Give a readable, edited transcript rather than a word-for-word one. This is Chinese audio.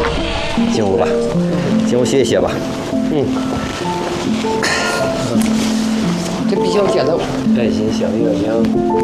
进屋吧，进屋歇一歇吧。 这比较简单。 爱心小月亮。